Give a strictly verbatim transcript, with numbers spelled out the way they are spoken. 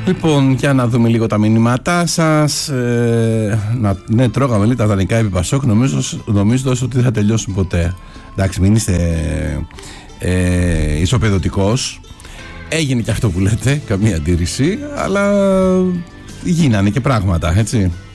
Λοιπόν, για να δούμε λίγο τα μηνύματά σας. Ε, να, ναι, τρώγαμε λίγο τα δανεικά επί Πασόκ, νομίζοντας ότι δεν θα τελειώσουν ποτέ. Εντάξει, μην είστε ε, ισοπεδωτικός. Έγινε και αυτό που λέτε, καμία αντίρρηση, αλλά γίνανε και πράγματα, έτσι.